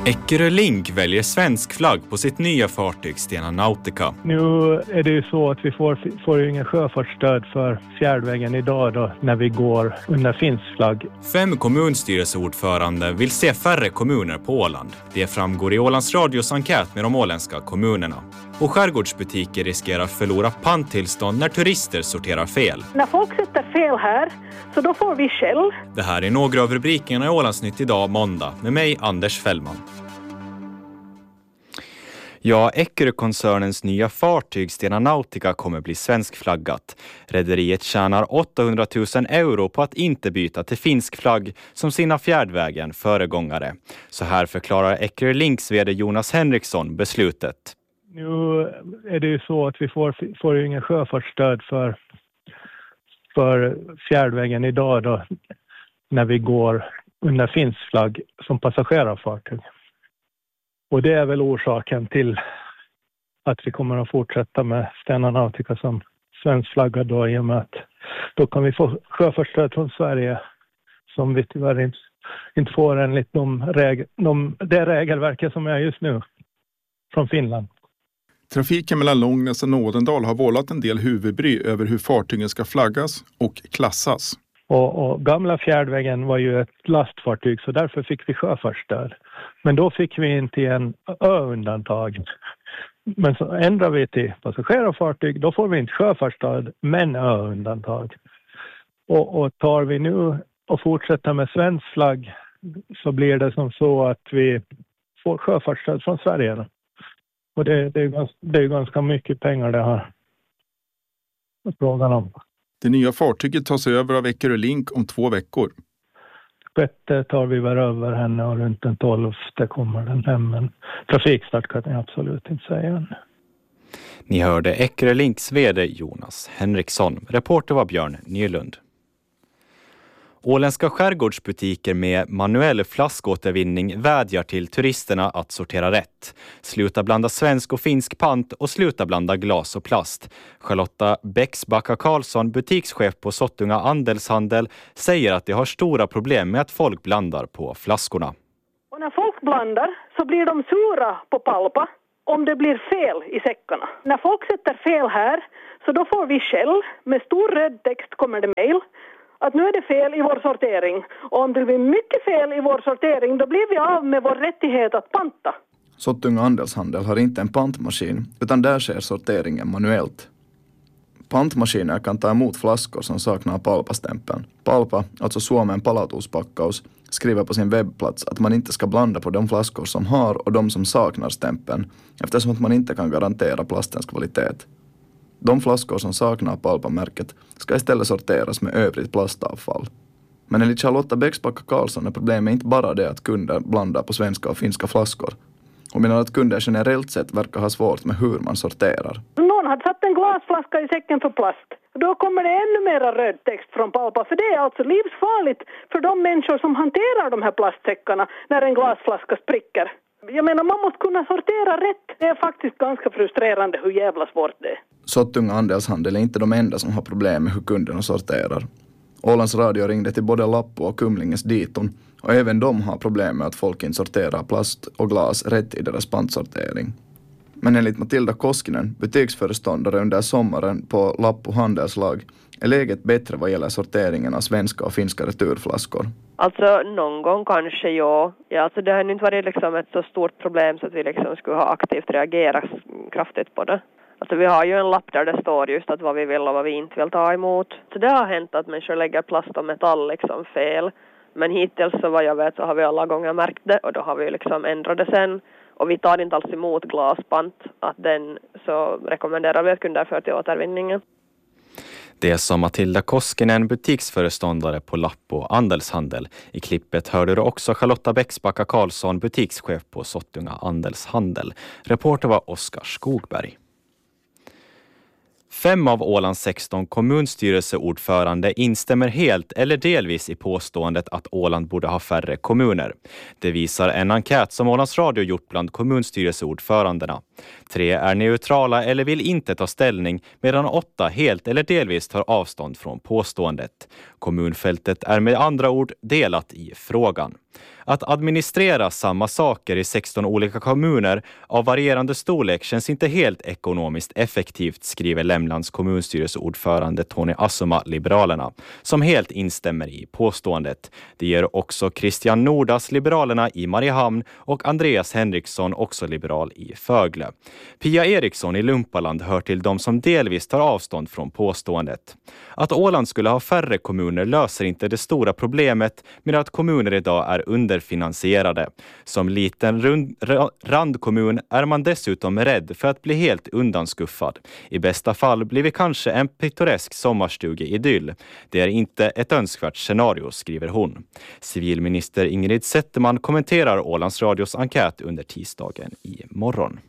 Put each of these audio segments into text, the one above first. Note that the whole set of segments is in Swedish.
Eckerö Link väljer svensk flagg på sitt nya fartyg Stena Nautica. Nu är det ju så att vi får ju ingen sjöfartsstöd för fjärdvägen idag då, när vi går under finsk flagg. 5 kommunstyrelseordförande vill se färre kommuner på Åland. Det framgår i Ålands Radios enkät med de åländska kommunerna. Och skärgårdsbutiker riskerar förlora panttillstånd när turister sorterar fel. När folk sätter fel här, så då får vi skäll. Det här är några av rubrikerna i Ålandsnytt idag måndag med mig Anders Fällman. Ja, Eckerö-koncernens nya fartyg Stena Nautica kommer bli svenskflaggat. Rederiet tjänar 800 000 euro på att inte byta till finsk flagg som sina fjärdvägen föregångare. Så här förklarar Eckerö Links vd Jonas Henriksson beslutet. Nu är det ju så att vi får ju ingen sjöfartsstöd för fjärdvägen idag då, när vi går under finsk flagg som passagerarfartyg. Och det är väl orsaken till att vi kommer att fortsätta med Stena Nautica som svensk flagga då, i och med att då kan vi få sjöfartsstöd från Sverige som vi tyvärr inte får enligt det regelverket som är just nu från Finland. Trafiken mellan Långnäs och Nådendal har vållat en del huvudbry över hur fartygen ska flaggas och klassas. Och gamla fjärdvägen var ju ett lastfartyg, så därför fick vi sjöfartsstöd. Men då fick vi inte en ö-undantag. Men så ändrar vi till passagerarfartyg, då får vi inte sjöfartsstöd men ö-undantag. Och tar vi nu och fortsätter med svensk flagg, så blir det som så att vi får sjöfartsstöd från Sverige. Och det är ganska mycket pengar det här frågan om. Det nya fartyget tas över av Eckerö Link om 2 veckor. Sjätte tar vi väl över henne och runt den 12:e kommer den hem. Men trafikstart kan jag absolut inte säga än. Ni hörde Eckerö Links vd Jonas Henriksson. Reporter var Björn Nylund. Åländska skärgårdsbutiker med manuell flaskåtervinning vädjar till turisterna att sortera rätt. Sluta blanda svensk och finsk pant och sluta blanda glas och plast. Charlotta Bäcksbacka Karlsson, butikschef på Sottunga Andelshandel, säger att de har stora problem med att folk blandar på flaskorna. Och när folk blandar så blir de sura på palpa om det blir fel i säckarna. När folk sätter fel här, så då får vi skäll. Med stor röd text kommer det mejl att nu är det fel i vår sortering. Och om det blir mycket fel i vår sortering, då blir vi av med vår rättighet att panta. Sottunga Andelshandel har inte en pantmaskin, utan där sker sorteringen manuellt. Pantmaskiner kan ta emot flaskor som saknar palpastämpeln. Palpa, alltså Suomen palautuspakkaus, skriver på sin webbplats att man inte ska blanda på de flaskor som har och de som saknar stämpeln, eftersom att man inte kan garantera plastens kvalitet. De flaskor som saknar palpamärket ska istället sorteras med övrigt plastavfall. Men enligt Charlotta Bäcksbacka Karlsson är problemet inte bara det att kunder blandar på svenska och finska flaskor. Hon menar att kunder generellt sett verkar ha svårt med hur man sorterar. Någon hade satt en glasflaska i säcken för plast. Då kommer det ännu mera röd text från palpa. För det är alltså livsfarligt för de människor som hanterar de här plastsäckarna när en glasflaska spricker. Jag menar, man måste kunna sortera rätt. Det är faktiskt ganska frustrerande hur jävla svårt det är. Sottunga Andelshandel är inte de enda som har problem med hur kunderna sorterar. Ålands Radio ringde till både Lappo och Kumlingens Diton, och även de har problem med att folk inte sorterar plast och glas rätt i deras pantsortering. Men enligt Matilda Koskinen, butiksföreståndare under sommaren på Lappo handelslag, är läget bättre vad gäller sorteringen av svenska och finska returflaskor. Alltså någon gång kanske ja. Alltså det har inte varit liksom ett så stort problem så att vi liksom skulle ha aktivt reagerat kraftigt på det. Alltså vi har ju en lapp där det står just att vad vi vill och vad vi inte vill ta emot. Så det har hänt att människor lägger plast och metall liksom fel. Men hittills så vad jag vet så har vi alla gånger märkt det och då har vi liksom ändrat det sen. Och vi tar inte alls emot glaspant, att den så rekommenderar vi att kunder för till återvinningen. Det som Matilda Koskinen, butiksföreståndare på Lappo Andelshandel. I klippet hörde du också Charlotta Bäcksbacka Karlsson, butikschef på Sottunga Andelshandel. Reporter var Oskar Skogberg. 5 av Ålands 16 kommunstyrelseordförande instämmer helt eller delvis i påståendet att Åland borde ha färre kommuner. Det visar en enkät som Ålands Radio gjort bland kommunstyrelseordförandena. 3 är neutrala eller vill inte ta ställning, medan 8 helt eller delvis tar avstånd från påståendet. Kommunfältet är med andra ord delat i frågan. Att administrera samma saker i 16 olika kommuner av varierande storlek känns inte helt ekonomiskt effektivt, skriver Lämlands kommunstyrelseordförande Tony Assoma, Liberalerna, som helt instämmer i påståendet. Det gör också Christian Nordas, Liberalerna i Mariehamn, och Andreas Henriksson, också liberal i Fögle. Pia Eriksson i Lumpaland hör till de som delvis tar avstånd från påståendet. Att Åland skulle ha färre kommuner löser inte det stora problemet med att kommuner idag är underfinansierade. Som liten randkommun är man dessutom rädd för att bli helt undanskuffad. I bästa fall blir vi kanske en pittoresk sommarstugeidyll. Det är inte ett önskvärt scenario, skriver hon. Civilminister Ingrid Zetterman kommenterar Ålands Radios enkät under tisdagen i morgon.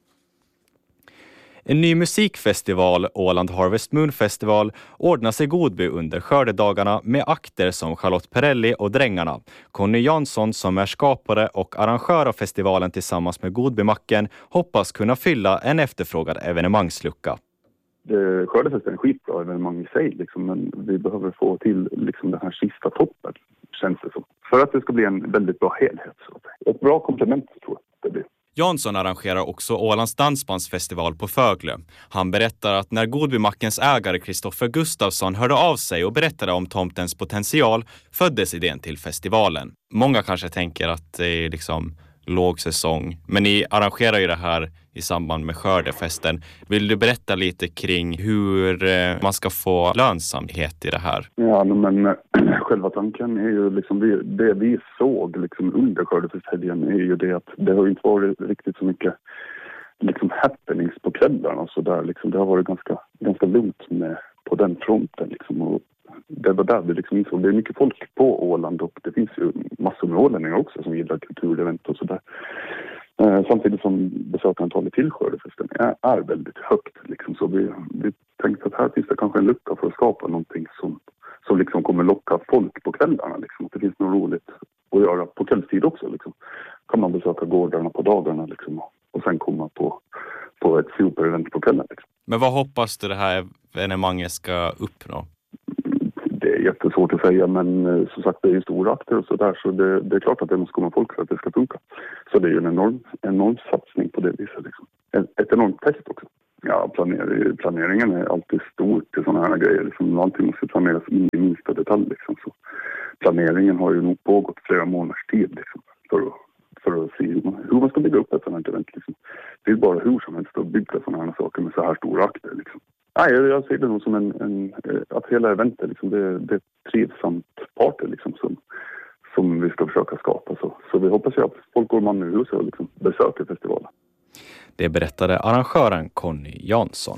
En ny musikfestival, Åland Harvest Moon Festival, ordnas i Godby under skördedagarna med akter som Charlotte Perrelli och Drängarna. Conny Jansson, som är skapare och arrangör av festivalen tillsammans med Godbymacken, hoppas kunna fylla en efterfrågad evenemangslucka. Skördefesten är en skitbra evenemang i sig, liksom, men vi behöver få till liksom, den här sista toppen, känns det som. För att det ska bli en väldigt bra helhet. Så. Ett bra komplement, tror jag det blir. Jansson arrangerar också Ålands dansbandsfestival på Fögle. Han berättar att när Godbymackens ägare Kristoffer Gustafsson hörde av sig och berättade om tomtens potential föddes idén till festivalen. Många kanske tänker att det är liksom låg säsong, men ni arrangerar ju det här i samband med skördefesten. Vill du berätta lite kring hur man ska få lönsamhet i det här? Ja, men själva tanken är ju liksom det vi såg liksom under skördefesthelgen är ju det att det har inte varit riktigt så mycket liksom happenings på kvällarna och så där liksom. Det har varit ganska lugnt med på den fronten liksom, och det var där vi liksom insåg. Det är mycket folk på Åland och det finns ju massor med ålänningar också som gillar kulturevent och sådär. Samtidigt som besökarantalet till skördefesten är väldigt högt liksom, så vi tänkte att här finns det kanske en lucka för att skapa någonting som liksom kommer locka folk på kvällarna liksom. Att det finns något roligt att göra på kvällstid också liksom. Kan man besöka gårdarna på dagarna liksom, och sen komma på ett superevent på kvällen liksom. Men vad hoppas du det här evenemanget ska uppnå? Det är jättesvårt att säga, men som sagt det är ju stora akter och sådär, så det är klart att det måste komma folk för att det ska funka. Så det är ju en enorm satsning på det viset liksom. Ett enormt test också. Ja, planeringen är alltid stor till sådana här grejer liksom. Allting måste planeras in i minsta detalj liksom. Så planeringen har ju nog pågått flera månaders tid liksom, för att se hur man ska bygga upp ett sådant event liksom. Det är bara hur som helst att bygga sådana här saker med så här stora akter liksom. Nej, jag ser det nog som att hela eventet liksom, det är ett trivsamt party liksom, som vi ska försöka skapa. Så vi hoppas ju att folk går man ur och liksom besöker festivalen. Det berättade arrangören Conny Jansson.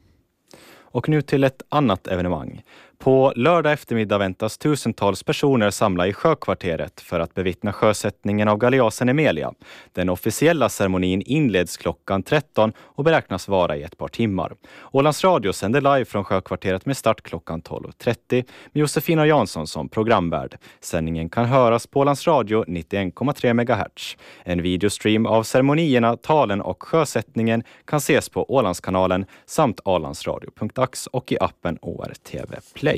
Och nu till ett annat evenemang. På lördag eftermiddag väntas tusentals personer samla i sjökvarteret för att bevittna sjösättningen av galeasen Emelia. Den officiella ceremonin inleds klockan 13 och beräknas vara i ett par timmar. Ålands Radio sänder live från sjökvarteret med start klockan 12.30 med Josefina Jansson som programvärd. Sändningen kan höras på Ålands Radio 91,3 MHz. En videostream av ceremonierna, talen och sjösättningen kan ses på Ålandskanalen samt ålandsradio.ax och i appen ORTV Play.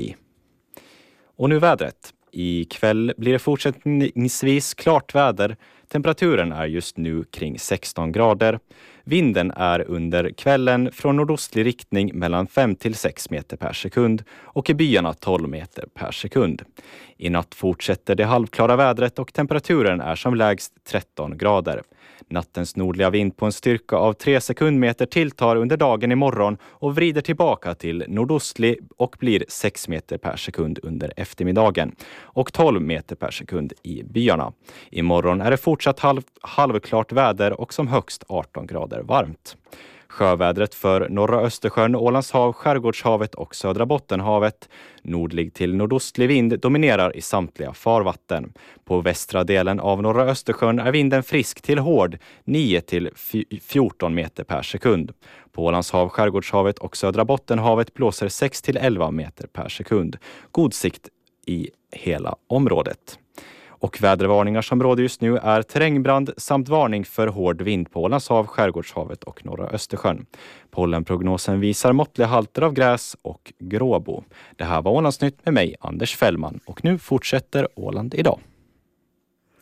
Och nu vädret. Ikväll blir det fortsättningsvis klart väder. Temperaturen är just nu kring 16 grader. Vinden är under kvällen från nordostlig riktning mellan 5 till 6 meter per sekund och i byarna 12 meter per sekund. I natt fortsätter det halvklara vädret och temperaturen är som lägst 13 grader. Nattens nordliga vind på en styrka av 3 sekundmeter tilltar under dagen imorgon och vrider tillbaka till nordostlig och blir 6 meter per sekund under eftermiddagen och 12 meter per sekund i byarna. Imorgon är det fortsatt halvklart väder och som högst 18 grader varmt. Sjövädret för norra Östersjön, Ålands hav, Skärgårdshavet och södra Bottenhavet. Nordlig till nordostlig vind dominerar i samtliga farvatten. På västra delen av norra Östersjön är vinden frisk till hård, 9 till 14 meter per sekund. På Ålands hav, Skärgårdshavet och södra Bottenhavet blåser 6 till 11 meter per sekund. God sikt i hela området. Och vädervarningar som råder just nu är terrängbrand samt varning för hård vind på Ålands hav, Skärgårdshavet och norra Östersjön. Pollenprognosen visar måttliga halter av gräs och gråbo. Det här var Ålandsnytt med mig, Anders Fällman. Och nu fortsätter Åland idag.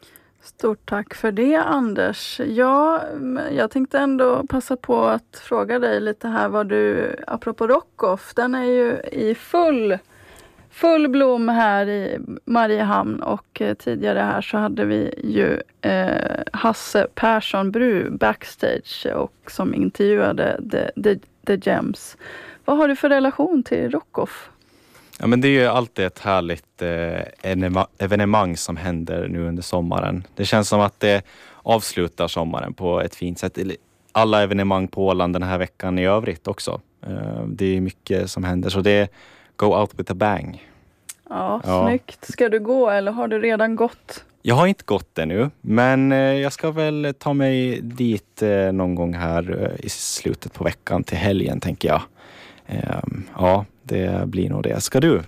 Stort tack för det, Anders. Ja, jag tänkte ändå passa på att fråga dig lite här vad du, apropå Rockoff, den är ju i full blom här i Mariehamn, och tidigare här så hade vi ju Hasse Persson Bru backstage och som intervjuade The Gems. Vad har du för relation till Rockoff? Ja, men det är ju alltid ett härligt evenemang som händer nu under sommaren. Det känns som att det avslutar sommaren på ett fint sätt. Alla evenemang på Åland den här veckan i övrigt också. Det är mycket som händer, så det är go out with a bang. Ja, snyggt. Ska du gå eller har du redan gått? Jag har inte gått ännu, men jag ska väl ta mig dit någon gång här i slutet på veckan till helgen, tänker jag. Ja, det blir nog det. Ska du?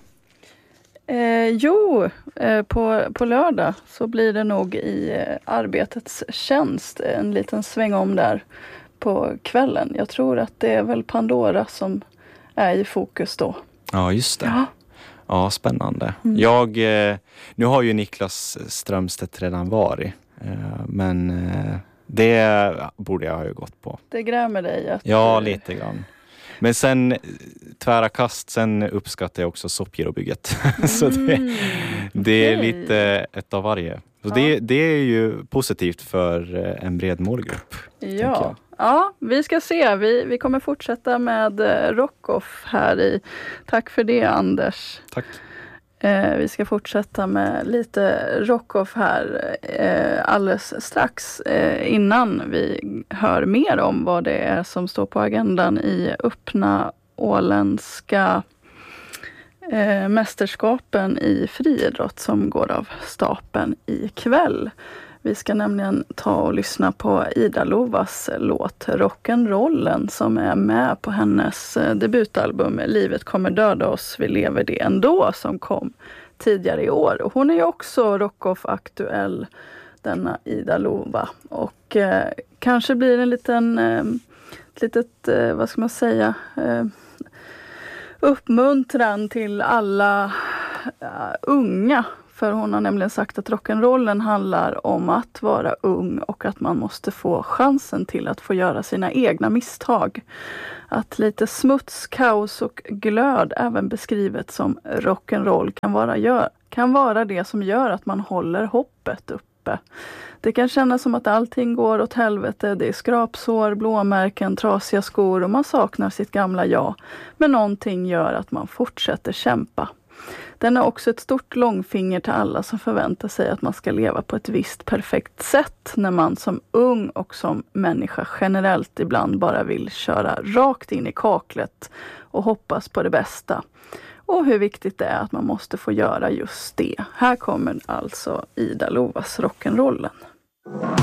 På lördag så blir det nog i arbetets tjänst en liten sväng om där på kvällen. Jag tror att det är väl Pandora som är i fokus då. Ja, just det. Ja, spännande. Nu har ju Niklas Strömstedt redan varit, men det borde jag ha gått på. Det grämer dig att... Ja, lite grann. Men sen tvära kast, sen uppskattar jag också soppgirobygget. Så det är lite ett av varje. Så det är ju positivt för en bred målgrupp. Ja, vi ska se. Vi kommer fortsätta med Rockoff här i. Tack för det, Anders. Tack. Vi ska fortsätta med lite Rockoff här alldeles strax innan vi hör mer om vad det är som står på agendan i öppna åländska mästerskapen i friidrott som går av stapeln ikväll. Vi ska nämligen ta och lyssna på Ida Lovas låt Rock'n'Rollen som är med på hennes debutalbum Livet kommer döda oss, vi lever det ändå, som kom tidigare i år. Och hon är ju också Rockoff-aktuell, denna Ida Lova. Och kanske blir en litet, vad ska man säga, uppmuntran till alla unga. För hon har nämligen sagt att rock'n'rollen handlar om att vara ung och att man måste få chansen till att få göra sina egna misstag. Att lite smuts, kaos och glöd, även beskrivet som rock'n'roll, kan vara det som gör att man håller hoppet uppe. Det kan kännas som att allting går åt helvete. Det är skrapsår, blåmärken, trasiga skor och man saknar sitt gamla jag. Men någonting gör att man fortsätter kämpa. Den är också ett stort långfinger till alla som förväntar sig att man ska leva på ett visst perfekt sätt när man som ung och som människa generellt ibland bara vill köra rakt in i kaklet och hoppas på det bästa. Och hur viktigt det är att man måste få göra just det. Här kommer alltså Ida Lovas Rock'n'Rollen.